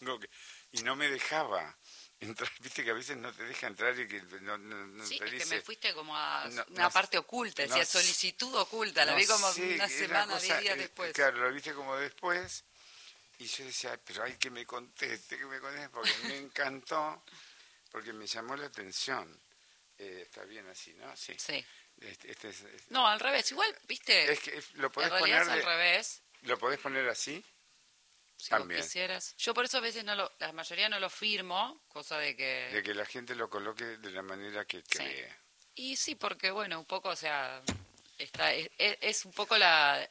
y no me dejaba entrar, viste que a veces no te deja entrar y que no Sí, te es dice... que me fuiste como a no, una parte oculta, decía sé, solicitud oculta, la no vi como sé, una es la semana, cosa, 10 días después. claro, lo viste como después, y yo decía, "Ay, pero hay que me conteste, porque me encantó, porque me llamó la atención. Está bien así, ¿no? Sí. Sí. Este No, al revés, igual, viste, es que lo en podés realidad poner es al revés, lo podés poner así si vos también, quisieras. Yo por eso a veces la mayoría no lo firmo, cosa de que, de que la gente lo coloque de la manera que sí. cree. Y sí, porque bueno, un poco, o sea, es un poco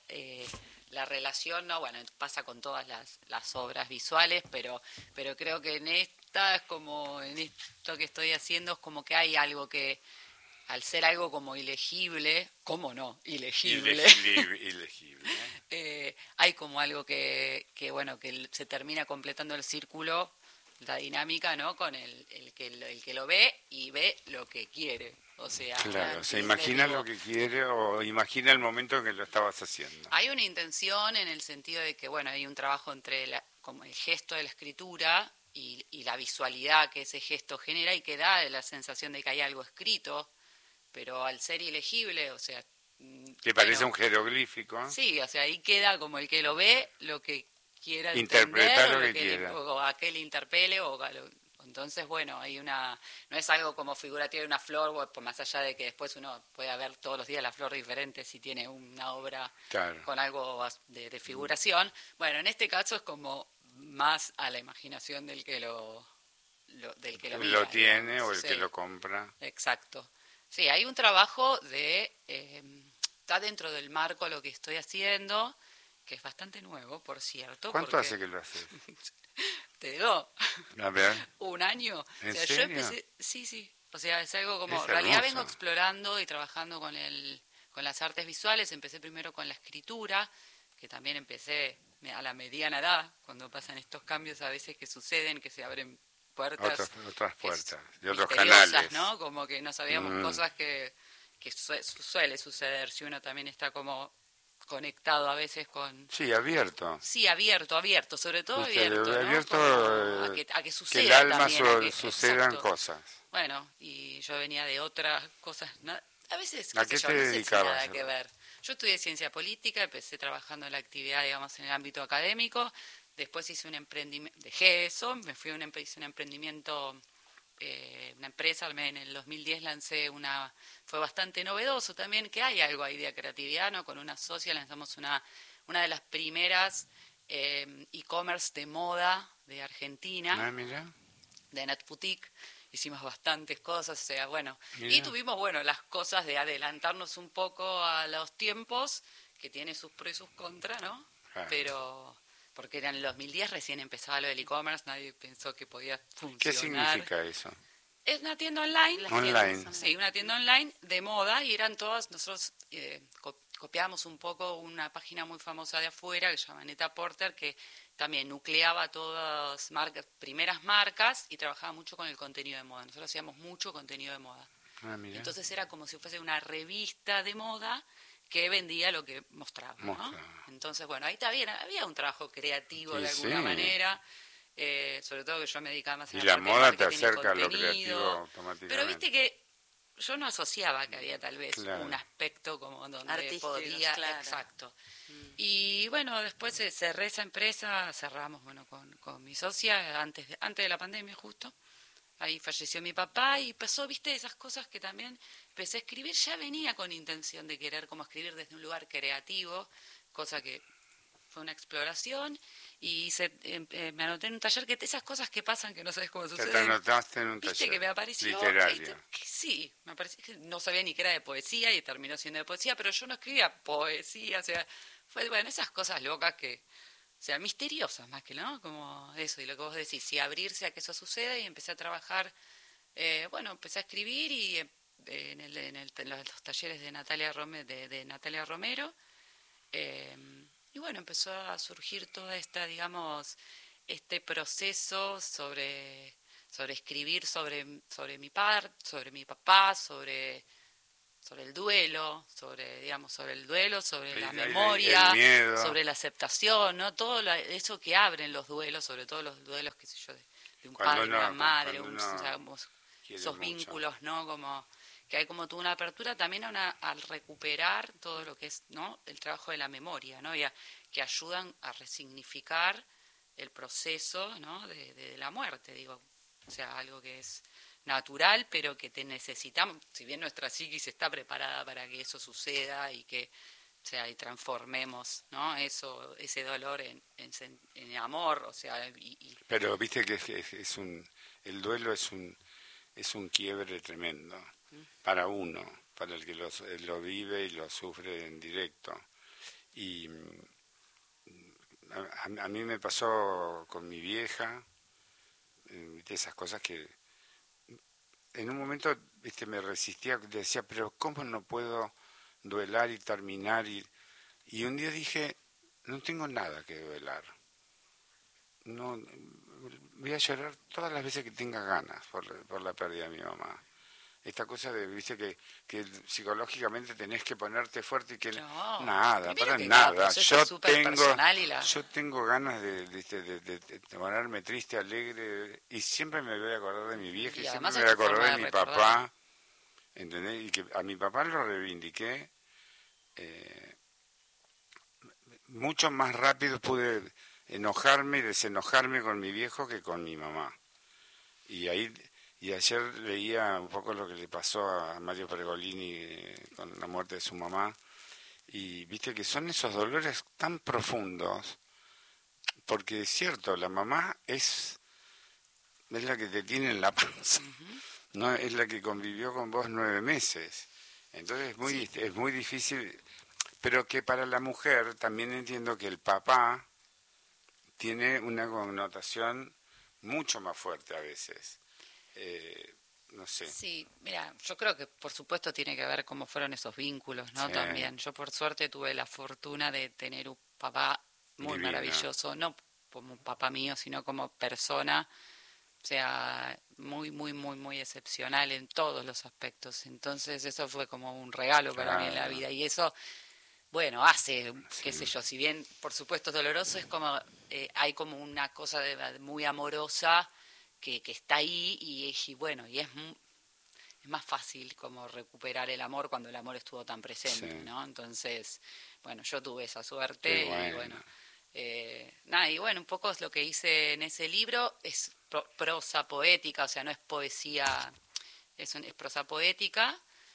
la relación, ¿no? Bueno, pasa con todas las obras visuales, pero creo que en esta es como, en esto que estoy haciendo, es como que hay algo que, al ser algo como ilegible, ¿cómo no? Ilegible. Ilegible, ¿eh? Hay como algo que, bueno, que se termina completando el círculo, la dinámica, ¿no? Con el que lo ve y ve lo que quiere. O sea, Claro, se ¿entiende? imagina Digo, lo que quiere o imagina el momento en que lo estabas haciendo. hay una intención en el sentido de que, bueno, hay un trabajo entre como el gesto de la escritura y la visualidad que ese gesto genera y que da la sensación de que hay algo escrito, pero al ser ilegible, o sea, Que parece bueno, un jeroglífico, ¿eh? sí, o sea, ahí queda como el que lo ve, lo que quiera Interpreta entender, o lo lo que que quiera. o a qué le interpele, entonces, bueno, no es algo como figurativo de una flor, por más allá de que después uno pueda ver todos los días la flor diferente si tiene una obra Claro. con algo de figuración. Bueno, en este caso es como más a la imaginación del que del que lo Lo mira, tiene digamos. o el que Sí, lo compra. exacto. Sí, hay un trabajo está dentro del marco lo que estoy haciendo, que es bastante nuevo, por cierto, ¿Cuánto porque hace que lo haces? te digo, A ver, un año. O ¿en sea, yo serio? empecé, sí. O sea, es algo como, Es en realidad vengo hermoso. explorando y trabajando con las artes visuales. Empecé primero con la escritura, que también empecé a la mediana edad, cuando pasan estos cambios a veces que suceden, que se abren puertas Otras que puertas y otros misteriosas, canales. ¿no? Como que no sabíamos Mm. cosas que suele suceder si uno también está como conectado a veces con... Sí, abierto. Sí, abierto, sobre todo Viste, abierto, ¿no? abierto Como a que que el suceda alma también, sucedan exacto. cosas. Bueno, y yo venía de otras cosas, a veces, ¿A qué sé qué yo, te no sé si dedicabas? nada que ver. Yo estudié ciencia política, empecé trabajando en la actividad, digamos, en el ámbito académico, después hice un emprendimiento, dejé eso, me fui hice un emprendimiento, una empresa, en el 2010 lancé fue bastante novedoso también, que hay algo ahí de creatividad, ¿no? Con una socia lanzamos una de las primeras e-commerce de moda de Argentina, Ah, mira, de Net Boutique. Hicimos bastantes cosas, o sea, bueno, y mira. tuvimos, bueno, las cosas de adelantarnos un poco a los tiempos, que tiene sus pros y sus contras, ¿no? Claro. Pero, porque en el 2010 recién empezaba lo del e-commerce, nadie pensó que podía ¿Qué funcionar. significa eso? Es una tienda online. Las Online. tiendas Sí, una tienda online de moda y eran todas, nosotros copiábamos un poco una página muy famosa de afuera que se llama Neta Porter, que también nucleaba todas primeras marcas y trabajaba mucho con el contenido de moda. Nosotros hacíamos mucho contenido de moda. Ah, mira. Entonces era como si fuese una revista de moda que vendía lo que mostraba, ¿no? Mostraba. Entonces, bueno, ahí está bien, había un trabajo creativo Sí, de alguna sí. manera. Sobre todo que yo me dedicaba más a Y la la parte de moda te marketing y acerca a lo creativo contenido. automáticamente. Pero viste que yo no asociaba que había tal vez Claro. un aspecto como donde Artístico, podía, claro. exacto. Y bueno, después cerré esa empresa, cerramos bueno con mi socia antes de la pandemia justo. Ahí falleció mi papá y pasó, viste, esas cosas que también empecé a escribir, ya venía con intención de querer como escribir desde un lugar creativo, cosa que fue una exploración y me anoté en un taller que esas cosas que pasan que no sabes cómo Te suceden. anotaste en un Viste taller que me apareció literario. que sí, me apareció que no sabía ni que era de poesía y terminó siendo de poesía, pero yo no escribía poesía, o sea, fue bueno, esas cosas locas que, o sea, misteriosas más que, ¿no? Como eso, y lo que vos decís, y abrirse a que eso suceda y empecé a trabajar, bueno, empecé a escribir y en los talleres de de Natalia Romero, y bueno, empezó a surgir toda esta, digamos, este proceso sobre escribir sobre mi papá, sobre sobre el duelo, sobre la El memoria, miedo. sobre la aceptación, ¿no? Todo eso que abren los duelos, sobre todo los duelos, qué sé yo, de un Cuando padre, uno- una madre, cuando uno o sea, como quiere esos mucho. vínculos, ¿no? Como que hay como toda una apertura también al recuperar todo lo que es, ¿no? El trabajo de la memoria, ¿no? Que ayudan a resignificar el proceso, ¿no? de la muerte, digo. O sea, algo que es natural, pero que te necesitamos, si bien nuestra psiquis está preparada para que eso suceda y que, o sea, y transformemos, ¿no? Ese dolor en amor, o sea, Pero viste que el duelo es un quiebre tremendo para uno, para el que lo vive y lo sufre en directo. Y a mí me pasó con mi vieja, de esas cosas que en un momento, viste, me resistía, decía, pero ¿cómo no puedo duelar y terminar? Y un día dije, no tengo nada que duelar. No, voy a llorar todas las veces que tenga ganas por la pérdida de mi mamá. Esta cosa de, viste, que psicológicamente tenés que ponerte fuerte y que no, nada, primero para que cada nada. proceso es súper personal Yo tengo ganas de ponerme triste, alegre, y siempre me voy a acordar de mi vieja y y siempre además me es voy a tu forma acordar de de mi recordar. papá, ¿entendés? Y que a mi papá lo reivindiqué. Mucho más rápido pude enojarme y desenojarme con mi viejo que con mi mamá. Y ayer leía un poco lo que le pasó a Mario Pergolini con la muerte de su mamá, y viste que son esos dolores tan profundos, porque es cierto, la mamá es la que te tiene en la panza, no es la que convivió con vos 9 meses. Entonces es muy difícil, pero que para la mujer también entiendo que el papá tiene una connotación mucho más fuerte a veces. No sé. Sí, mira, yo creo que por supuesto tiene que ver cómo fueron esos vínculos, ¿no? Sí. También. Yo por suerte tuve la fortuna de tener un papá muy Divino. maravilloso, no como un papá mío, sino como persona, o sea, muy, muy, muy, muy excepcional en todos los aspectos. Entonces eso fue como un regalo para mí en la Claro. vida y eso, bueno, hace, qué Sí. sé yo, si bien por supuesto doloroso, es como, hay como una cosa muy amorosa que está ahí y bueno, y es más fácil como recuperar el amor cuando el amor estuvo tan presente, Sí. ¿no? Entonces, bueno, yo tuve esa suerte Qué y bueno. bueno, nada, y bueno, un poco es lo que hice en ese libro, es prosa poética, o sea, no es poesía, es prosa poética.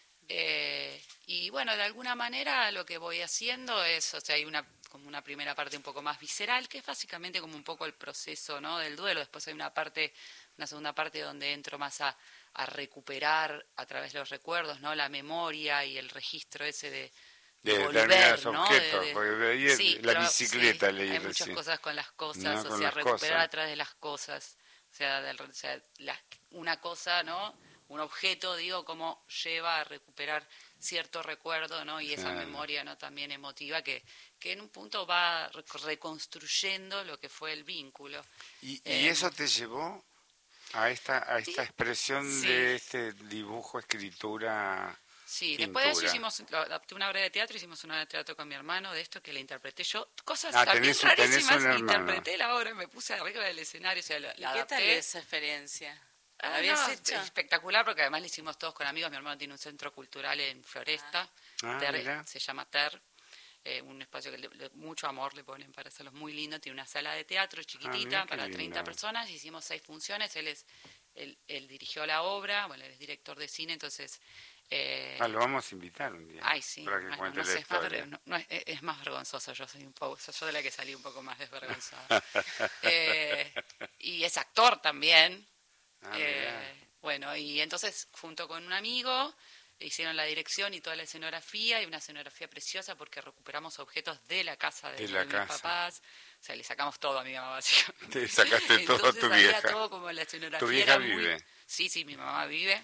Y bueno, de alguna manera lo que voy haciendo es, o sea, hay como una primera parte un poco más visceral, que es básicamente como un poco el proceso, ¿no? Del duelo. Después hay una segunda parte donde entro más a recuperar a través de los recuerdos, ¿no? La memoria y el registro ese de volver, determinados ¿no? objetos, porque veía Sí, la bicicleta, sí, leí hay muchas recién. cosas con las cosas, No, o con sea, las recuperar cosas. a través de las cosas, o sea, una cosa, ¿no? Un objeto, digo, como lleva a recuperar cierto recuerdo, ¿no? Y esa Claro. memoria, ¿no? También emotiva que en un punto va reconstruyendo lo que fue el vínculo. ¿Y eso te llevó a esta Sí, expresión sí. de este dibujo, escritura, Sí, pintura? después de eso adapté una obra de teatro, hicimos una obra de teatro con mi hermano de esto que la interpreté yo, cosas también tenés rarísimas, un hermano. interpreté la obra, me puse arriba del escenario, o sea, la ¿Y qué adapté. tal esa experiencia? ¿La Ah, habías no, hecho? espectacular porque además lo hicimos todos con amigos. Mi hermano tiene un centro cultural en Floresta, Mira. se llama TER, un espacio que mucho amor le ponen para hacerlo muy lindo. Tiene una sala de teatro chiquitita mira qué para lindo. 30 personas. Hicimos 6 funciones. Él dirigió la obra, bueno, él es director de cine, entonces... Lo vamos a invitar un día. Ay, sí, Para que bueno, cuente no la sé, historia. es más vergonzoso, yo soy un poco, yo de la que salí un poco más desvergonzada. Y es actor también. Mirá. Bueno, y entonces junto con un amigo hicieron la dirección y toda la escenografía, y una escenografía preciosa porque recuperamos objetos de la casa de mis papás. O sea, le sacamos todo a mi mamá, básicamente. Te sacaste todo a Entonces tu había vieja. todo como la escenografía. ¿Tu vieja era vive? Sí, mi mamá vive.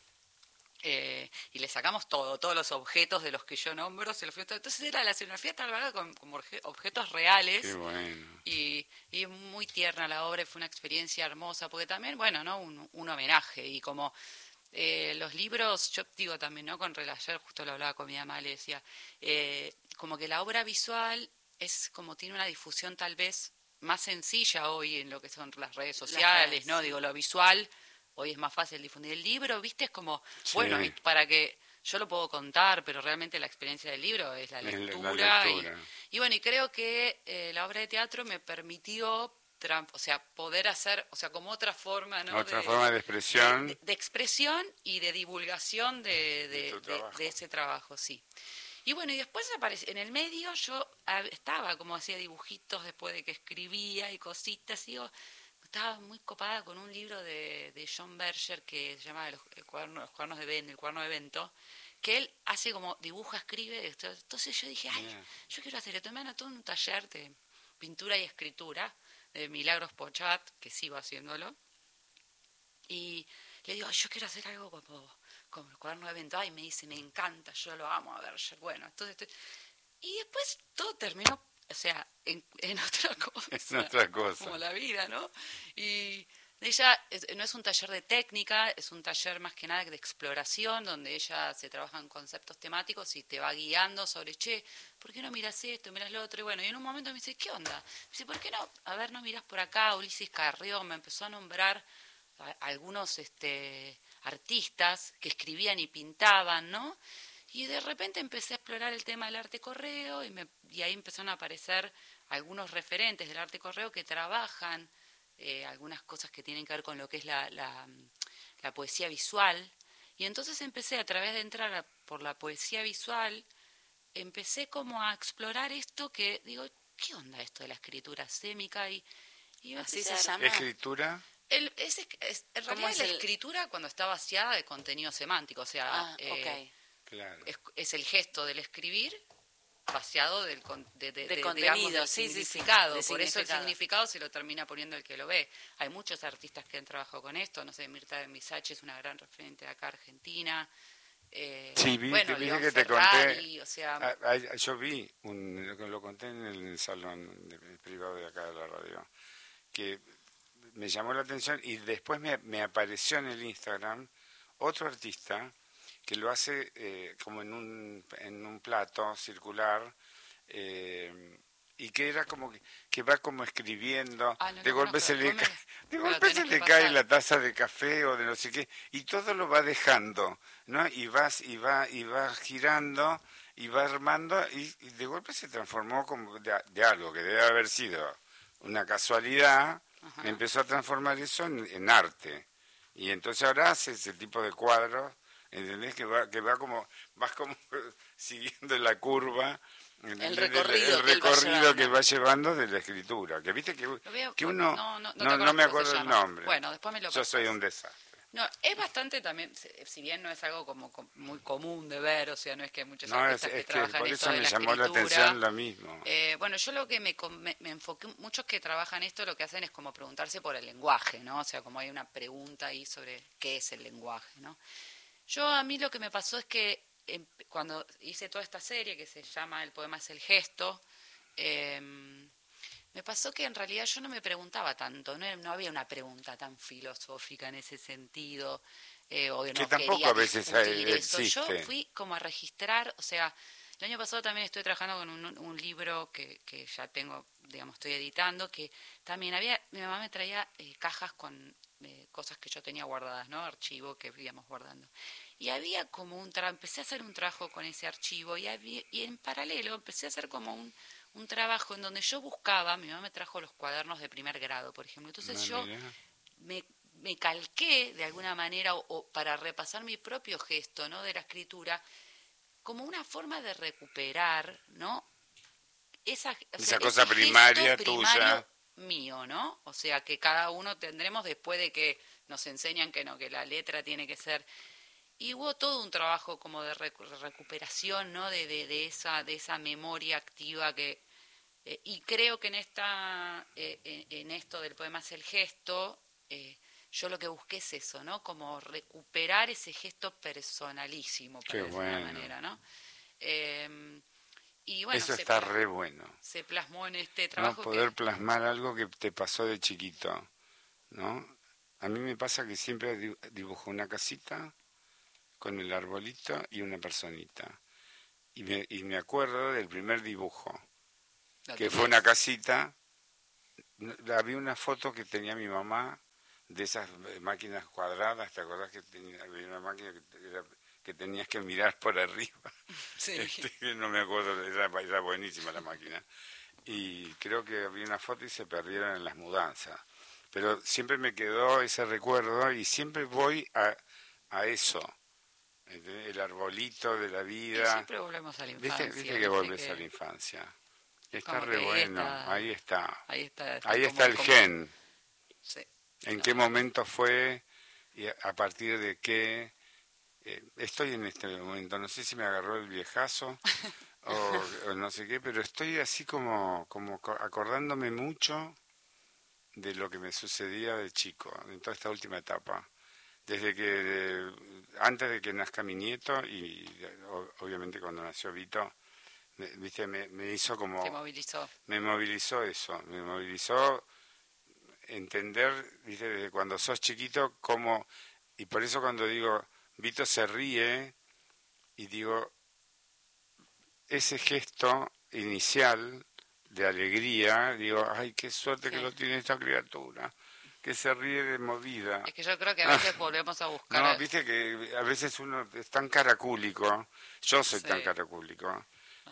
Y le sacamos todos los objetos de los que yo nombro, entonces era la escenografía tal con objetos reales. Qué bueno. Y muy tierna la obra, fue una experiencia hermosa, porque también, bueno, ¿no? Un homenaje, y como Los libros, yo digo también, ¿no? Ayer justo lo hablaba con mi mamá, le decía, como que la obra visual es como tiene una difusión tal vez más sencilla hoy en lo que son las redes sociales, ¿no? sí. Digo, lo visual, hoy es más fácil difundir el libro, ¿viste? Es como, Sí. bueno, y para que yo lo puedo contar, pero realmente la experiencia del libro es la lectura. La lectura. Y bueno, y creo que la obra de teatro me permitió o sea, poder hacer, o sea, como otra forma, ¿no? Otra forma de expresión. De expresión y de divulgación de ese trabajo, sí. Y bueno, y después en el medio yo estaba como hacía dibujitos después de que escribía y cositas, y yo estaba muy copada con un libro de John Berger que se llama los cuadernos de Ben, el cuaderno de Bento, que él hace como dibuja, escribe, entonces yo dije, ay, yo quiero hacer esto, me anotó en un taller de pintura y escritura de Milagros Pochat, que sigo haciéndolo, y le digo, yo quiero hacer algo como el cuaderno de Bento, y me dice, me encanta, yo lo amo a Berger, bueno, entonces, y después todo terminó, o sea, en otra cosa, Es otra cosa. como la vida, ¿no? Y ella no es un taller de técnica, es un taller más que nada de exploración, donde ella se trabaja en conceptos temáticos y te va guiando sobre, che, ¿por qué no miras esto, miras lo otro? Y bueno, y en un momento me dice, ¿qué onda? Me dice, ¿por qué no? A ver, no miras por acá, Ulises Carrión, me empezó a nombrar algunos artistas que escribían y pintaban, ¿no? Y de repente empecé a explorar el tema del arte correo y ahí empezaron a aparecer algunos referentes del arte correo que trabajan algunas cosas que tienen que ver con lo que es la poesía visual. Y entonces empecé, a través de entrar por la poesía visual, empecé como a explorar esto que, digo, ¿qué onda esto de la escritura sémica? Y ¿Así se llama? ¿Escritura? En realidad la escritura cuando está vaciada de contenido semántico, o sea, Claro. es el gesto del escribir vaciado del contenido, digamos, del sí, significado. sí, Por eso el significado se lo termina poniendo el que lo ve. Hay muchos artistas que han trabajado con esto, no sé, Mirta Misache es una gran referente de acá Argentina. Sí, bueno, vi León que te Ferrari, conté. O sea, Yo vi, lo conté en el salón privado de acá de la radio, que me llamó la atención y después me apareció en el Instagram otro artista que lo hace como en un plato circular y que era como que va como escribiendo, no de golpe se le tenés que cae pasar. la taza de café o de no sé qué y todo lo va dejando, ¿no? Y va girando y va armando y de golpe se transformó como de algo que debe haber sido una casualidad. Ajá. Empezó a transformar eso en arte y entonces ahora hace ese tipo de cuadros, ¿entendés? Que vas como siguiendo la curva, el recorrido que va llevando de la escritura, que viste que uno no me acuerdo el nombre. Bueno, después me lo yo pasas. soy un desastre. No, es bastante también, si bien no es algo como muy común de ver, o sea, no es que hay muchos No, artistas es que que trabajan por esto eso de me la llamó la escritura. atención lo mismo. Bueno, yo lo que me enfoqué, muchos que trabajan esto lo que hacen es como preguntarse por el lenguaje, ¿no? O sea, como hay una pregunta ahí sobre qué es el lenguaje, ¿no? A mí lo que me pasó es que cuando hice toda esta serie que se llama El poema es el gesto, me pasó que en realidad yo no me preguntaba tanto, no había una pregunta tan filosófica en ese sentido, o que no tampoco quería a veces discutir eso. existe. Yo fui como a registrar, o sea, el año pasado también estoy trabajando con un libro que ya tengo, digamos, estoy editando, que también mi mamá me traía cajas con cosas que yo tenía guardadas, ¿no? Archivo que íbamos guardando. Y había como empecé a hacer un trabajo con ese archivo y en paralelo empecé a hacer como un trabajo en donde yo buscaba, mi mamá me trajo los cuadernos de primer grado, por ejemplo. Entonces yo me calqué de alguna manera o para repasar mi propio gesto, ¿no? De la escritura, como una forma de recuperar, ¿no? Esa cosa primaria tuya. Mío, ¿no? O sea, que cada uno tendremos después de que nos enseñan que no, que la letra tiene que ser. Y hubo todo un trabajo como de recuperación, ¿no? De esa memoria activa que y creo que en esto del poema es el gesto, yo lo que busqué es eso, ¿no? Como recuperar ese gesto personalísimo, para decirlo de alguna manera, ¿no? Y bueno, eso está re bueno. Se plasmó en este trabajo. No poder plasmar algo que te pasó de chiquito, ¿no? A mí me pasa que siempre dibujo una casita con el arbolito y una personita. Y me acuerdo del primer dibujo, que fue una casita. Había una foto que tenía mi mamá de esas máquinas cuadradas, ¿te acordás que había una máquina que tenías que mirar por arriba? Sí. No me acuerdo, era buenísima la máquina. Y creo que había una foto y se perdieron en las mudanzas. Pero siempre me quedó ese recuerdo y siempre voy a eso, el arbolito de la vida. Y siempre volvemos a la infancia. ¿Viste que volvés a la infancia? Está re bueno, ahí está. Ahí está el gen. Sí. ¿En qué momento fue y a partir de qué? Estoy en este momento, no sé si me agarró el viejazo o no sé qué, pero estoy así como acordándome mucho de lo que me sucedía de chico, en toda esta última etapa. Desde que, antes de que nazca mi nieto y obviamente cuando nació Vito, me hizo como... Te movilizó. Me movilizó eso, me movilizó entender, ¿viste? Desde cuando sos chiquito, cómo... Y por eso cuando digo, Vito se ríe, y digo, ese gesto inicial de alegría, digo, ay, qué suerte que lo tiene esta criatura, que se ríe de movida. Es que yo creo que a veces volvemos a buscar... No, viste que a veces uno es tan caracúlico, yo soy tan caracúlico,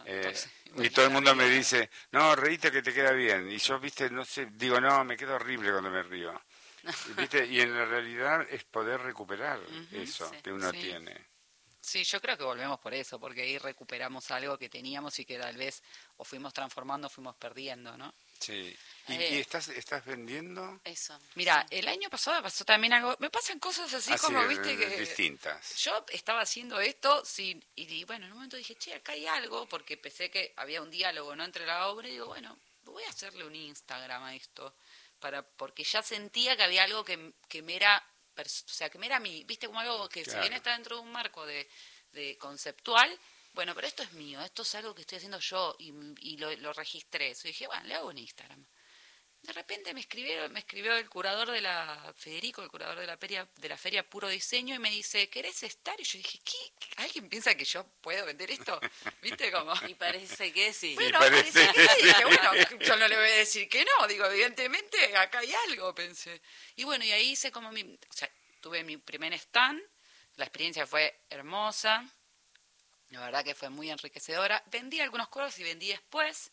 y todo el mundo me dice, no, reíte que te queda bien, y yo, viste, no sé, digo, no, me queda horrible cuando me río, ¿viste? Y en la realidad es poder recuperar eso que uno tiene. Sí, yo creo que volvemos por eso, porque ahí recuperamos algo que teníamos y que tal vez o fuimos transformando o fuimos perdiendo, ¿no? Sí. ¿Y estás vendiendo? Eso. Mira, el año pasado pasó también algo, me pasan cosas así como, viste, que... distintas. Yo estaba haciendo esto y bueno, en un momento dije, che, acá hay algo, porque pensé que había un diálogo, ¿no?, entre la obra, y digo, bueno, voy a hacerle un Instagram a esto, porque ya sentía que había algo que me era... O sea, que me era mi, viste, como algo que si bien está dentro de un marco de conceptual, bueno, pero esto es mío, esto es algo que estoy haciendo yo y lo registré. Eso, y dije, bueno, le hago un Instagram. De repente me escribió el curador de Federico, el curador de la feria Puro Diseño, y me dice, ¿querés estar? Y yo dije, ¿qué? ¿Alguien piensa que yo puedo vender esto? ¿Viste cómo? Y parece que sí. Bueno, parece que sí. Dije, bueno, yo no le voy a decir que no. Digo, evidentemente acá hay algo, pensé. Y bueno, y ahí hice como o sea, tuve mi primer stand. La experiencia fue hermosa. La verdad que fue muy enriquecedora. Vendí algunos cuadros y vendí después.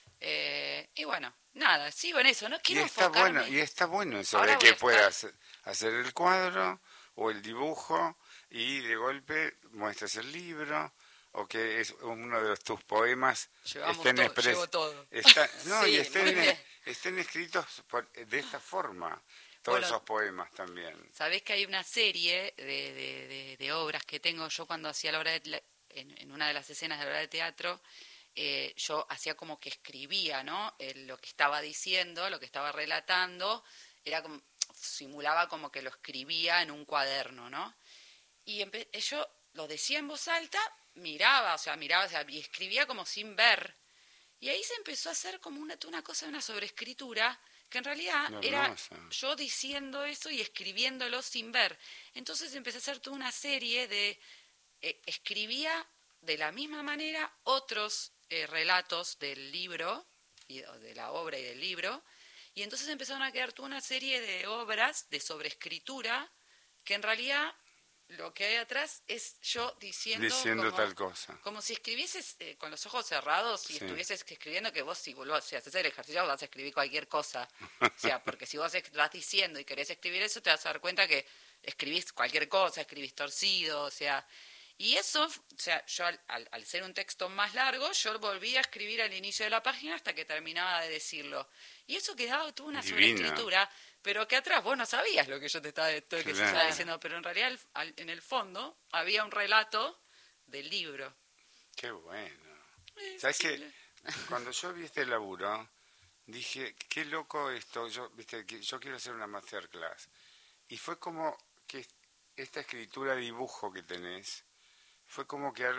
Y bueno, nada, sigo en eso, no quiero enfocarme. Y está bueno eso de que puedas hacer el cuadro o el dibujo y de golpe muestras el libro, o que es uno de tus poemas llevo todo. Y estén escritos de esta forma, todos esos poemas también. Sabés que hay una serie de obras que tengo yo cuando hacía la obra en una de las escenas de la obra de teatro. Yo hacía como que escribía, ¿no? Lo que estaba diciendo, lo que estaba relatando, era como, simulaba como que lo escribía en un cuaderno, ¿no? Y yo lo decía en voz alta, miraba, y escribía como sin ver. Y ahí se empezó a hacer como una cosa de una sobreescritura, que en realidad era yo diciendo eso y escribiéndolo sin ver. Entonces empecé a hacer toda una serie de... escribía de la misma manera otros relatos del libro, de la obra y del libro, y entonces empezaron a quedar toda una serie de obras de sobreescritura que en realidad lo que hay atrás es yo diciendo como, tal cosa. Como si escribieses con los ojos cerrados y estuvieses escribiendo, que vos si haces el ejercicio vas a escribir cualquier cosa. O sea, porque si vos vas diciendo y querés escribir eso, te vas a dar cuenta que escribís cualquier cosa, escribís torcido, o sea... Y eso, o sea, yo al ser un texto más largo, yo volví a escribir al inicio de la página hasta que terminaba de decirlo. Y eso quedaba toda una sobreescritura, pero que atrás vos no sabías lo que yo te estaba diciendo, pero en realidad en el fondo había un relato del libro. Qué bueno. ¿Sabes qué? Cuando yo vi este laburo, dije, qué loco esto, yo quiero hacer una masterclass. Y fue como que esta escritura dibujo que tenés, fue como que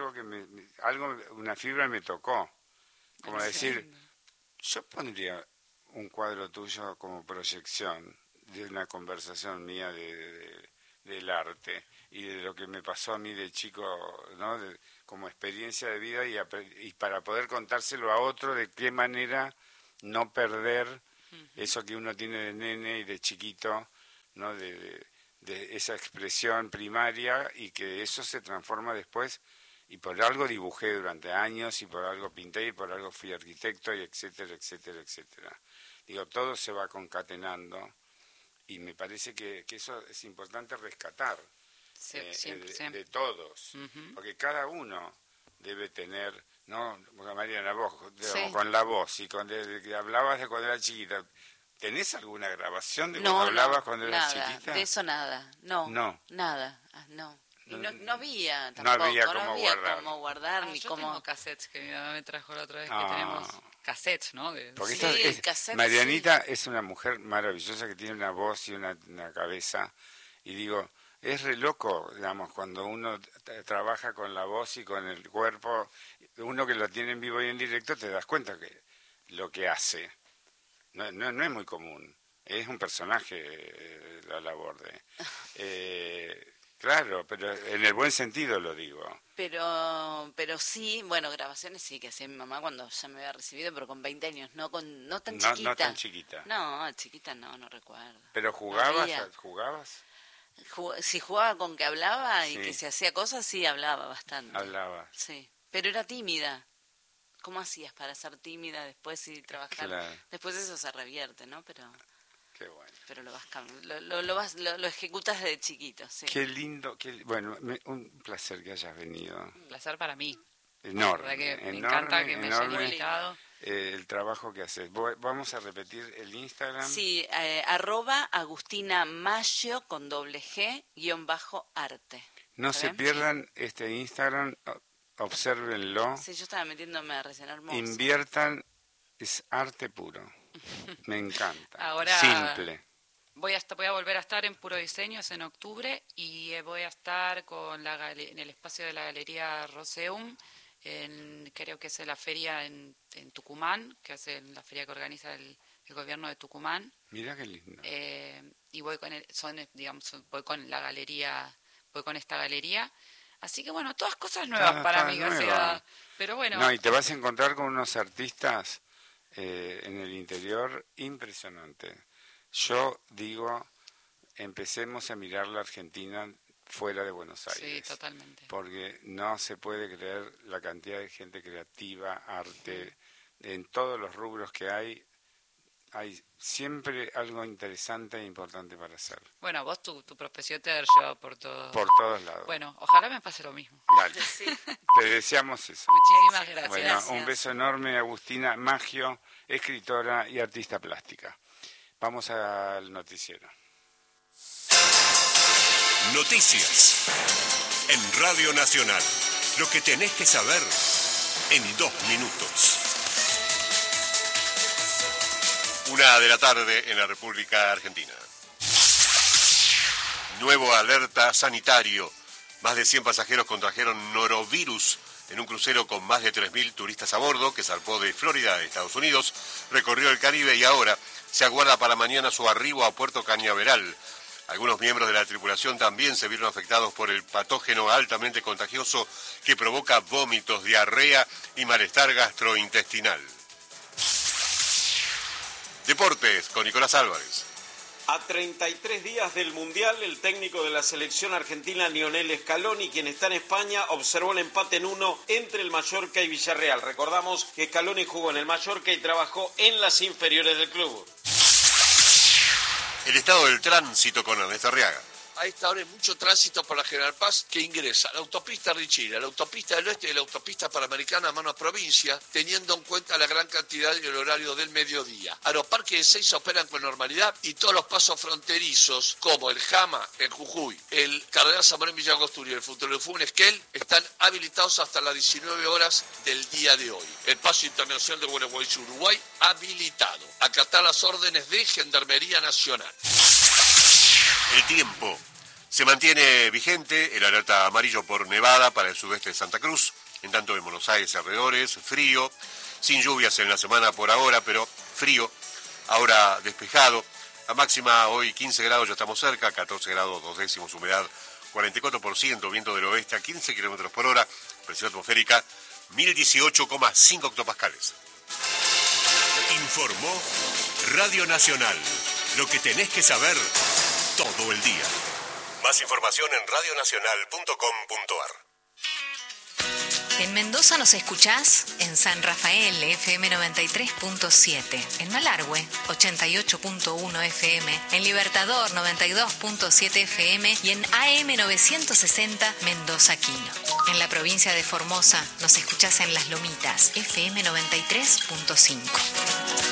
una fibra me tocó. Como decir, yo pondría un cuadro tuyo como proyección de una conversación mía del arte y de lo que me pasó a mí de chico, ¿no? Como experiencia de vida y para poder contárselo a otro de qué manera no perder eso que uno tiene de nene y de chiquito, ¿no? De esa expresión primaria y que eso se transforma después y por algo dibujé durante años y por algo pinté y por algo fui arquitecto y etcétera, etcétera, etcétera. Digo, todo se va concatenando y me parece que eso es importante rescatar de todos, porque cada uno debe tener, ¿no? Mariana, vos, con la voz y que hablabas de cuando era chiquita, ¿tenés alguna grabación de cuando hablabas cuando eras chiquita? De eso nada, no. Nada, no. Y no había tampoco, no había cómo guardar ni yo cómo... tengo cassettes que mi mamá me trajo la otra vez, que tenemos cassettes, ¿no? Porque cassettes, Marianita es una mujer maravillosa que tiene una voz y una cabeza, y digo, es re loco, digamos, cuando uno trabaja con la voz y con el cuerpo, uno que lo tiene en vivo y en directo, te das cuenta que lo que hace no es muy común, es un personaje la labor de... Claro, pero en el buen sentido lo digo. Pero sí, bueno, grabaciones sí que hacía mi mamá cuando ya me había recibido, pero con 20 años, no tan chiquita. No tan chiquita. No, chiquita no recuerdo. ¿Pero jugabas? Si jugaba con que hablaba y que se hacía cosas, sí, hablaba bastante. Hablaba. Sí, pero era tímida. ¿Cómo hacías para ser tímida después y trabajar? Claro. Después eso se revierte, ¿no? Pero... Qué bueno. Pero lo ejecutas desde chiquito, sí. Qué lindo, bueno, un placer que hayas venido. Un placer para mí. Enorme. La verdad que me encanta que me hayan invitado. El trabajo que haces. Vamos a repetir el Instagram. Sí, @Agustina Maggio con _G _arte. No se pierdan este Instagram, obsérvenlo. Sí, yo estaba metiéndome a recién hermoso. Inviertan, es arte puro. Me encanta. Ahora simple. Voy a volver a estar en Puro Diseño, es en octubre, y voy a estar en el espacio de la Galería Roseum, creo que es en la feria en Tucumán, que es la feria que organiza el gobierno de Tucumán. Mira qué lindo. Y voy con esta galería. Así que bueno, todas cosas nuevas para mí. O sea, pero bueno. No, y te vas a encontrar con unos artistas en el interior impresionante. Yo digo, empecemos a mirar la Argentina fuera de Buenos Aires. Sí, totalmente. Porque no se puede creer la cantidad de gente creativa, arte, en todos los rubros que hay siempre algo interesante e importante para hacer. Bueno, vos tu profesión te ha llevado por todos lados. Bueno, ojalá me pase lo mismo. Dale. Sí. Te deseamos eso. Muchísimas gracias. Bueno, gracias. Un beso enorme, Agustina Maggio, escritora y artista plástica. Vamos al noticiero. Noticias en Radio Nacional. Lo que tenés que saber en 2 minutos. 1:00 p.m. en la República Argentina. Nuevo alerta sanitario. Más de 100 pasajeros contrajeron norovirus en un crucero con más de 3.000 turistas a bordo que zarpó de Florida, Estados Unidos, recorrió el Caribe y ahora se aguarda para mañana su arribo a Puerto Cañaveral. Algunos miembros de la tripulación también se vieron afectados por el patógeno altamente contagioso que provoca vómitos, diarrea y malestar gastrointestinal. Deportes con Nicolás Álvarez. A 33 días del Mundial, el técnico de la selección argentina, Lionel Scaloni, quien está en España, observó el empate en 1 entre el Mallorca y Villarreal. Recordamos que Scaloni jugó en el Mallorca y trabajó en las inferiores del club. El estado del tránsito con Ernesto Arriaga. A esta hora hay mucho tránsito por la General Paz que ingresa a la autopista Richira, la autopista del Oeste y la autopista Panamericana a mano provincia, teniendo en cuenta la gran cantidad y el horario del mediodía. Aeroparque de Seiza operan con normalidad y todos los pasos fronterizos, como el Jama en Jujuy, el Cardenal Zamorano en Villa Angostura y el Futbolefú en Esquel, están habilitados hasta las 19 horas del día de hoy. El paso internacional de Gualeguaychú, Uruguay, habilitado. Acatar las órdenes de Gendarmería Nacional. El tiempo. Se mantiene vigente el alerta amarillo por nevada para el sudeste de Santa Cruz, en tanto en Buenos Aires y alrededores, frío, sin lluvias en la semana por ahora, pero frío, ahora despejado. La máxima hoy 15 grados, ya estamos cerca, 14 grados 2 décimos, humedad 44%, viento del oeste a 15 kilómetros por hora, presión atmosférica 1018,5 hectopascales. Informó Radio Nacional. Lo que tenés que saber todo el día. Más información en radionacional.com.ar. En Mendoza nos escuchás en San Rafael, FM 93.7, en Malargüe, 88.1 FM, en Libertador, 92.7 FM y en AM 960 Mendoza Quino. En la provincia de Formosa nos escuchás en Las Lomitas, FM 93.5.